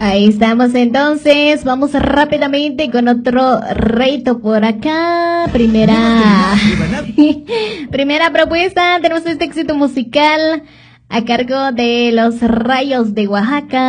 Ahí estamos entonces, vamos rápidamente con otro reto por acá. Primera propuesta, tenemos este éxito musical a cargo de Los Rayos de Oaxaca.